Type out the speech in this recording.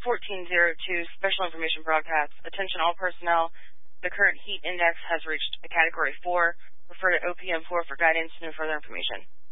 1402, Special Information Broadcast. Attention all personnel. The current heat index has reached a Category 4. Refer to OPM 4 for guidance and further information.